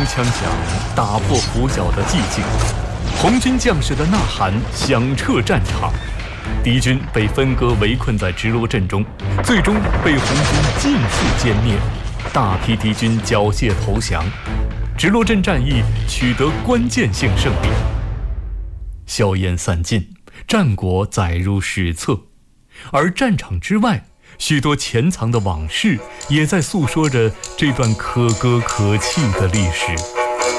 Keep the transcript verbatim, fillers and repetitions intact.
枪响，打破拂晓的寂静。红军将士的呐喊响彻战场，敌军被分割围困在直罗镇中，最终被红军尽数歼灭，大批敌军缴械投降，直罗镇战役取得关键性胜利。硝烟散尽，战果载入史册，而战场之外，许多潜藏的往事也在诉说着这段可歌可泣的历史。